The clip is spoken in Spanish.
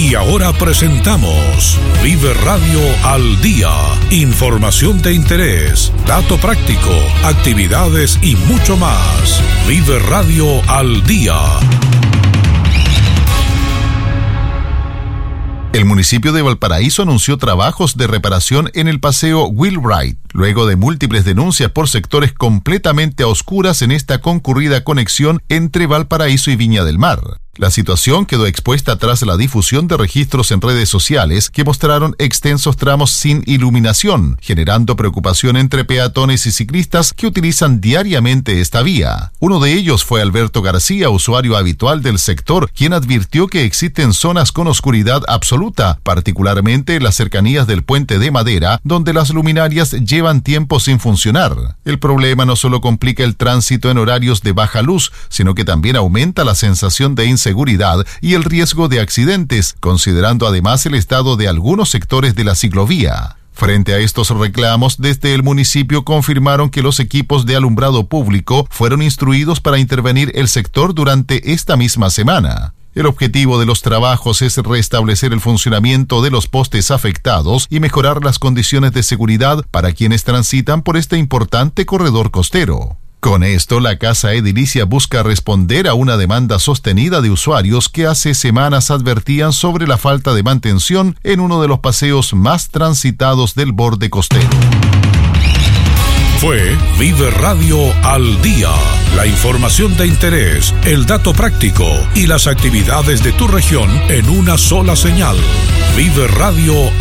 Y ahora presentamos Vive Radio al Día. Información de interés, dato práctico, actividades y mucho más. Vive Radio al Día. El municipio de Valparaíso anunció trabajos de reparación en el paseo Wheelwright, luego de múltiples denuncias por sectores completamente a oscuras en esta concurrida conexión entre Valparaíso y Viña del Mar. La situación quedó expuesta tras la difusión de registros en redes sociales que mostraron extensos tramos sin iluminación, generando preocupación entre peatones y ciclistas que utilizan diariamente esta vía. Uno de ellos fue Alberto García, usuario habitual del sector, quien advirtió que existen zonas con oscuridad absoluta, particularmente en las cercanías del puente de madera, donde las luminarias llevan tiempo sin funcionar. El problema no solo complica el tránsito en horarios de baja luz, sino que también aumenta la sensación de inseguridad y el riesgo de accidentes, considerando además el estado de algunos sectores de la ciclovía. Frente a estos reclamos, desde el municipio confirmaron que los equipos de alumbrado público fueron instruidos para intervenir el sector durante esta misma semana. El objetivo de los trabajos es restablecer el funcionamiento de los postes afectados y mejorar las condiciones de seguridad para quienes transitan por este importante corredor costero. Con esto, la Casa Edilicia busca responder a una demanda sostenida de usuarios que hace semanas advertían sobre la falta de mantención en uno de los paseos más transitados del borde costero. Fue Vive Radio al Día. La información de interés, el dato práctico y las actividades de tu región en una sola señal. Vive Radio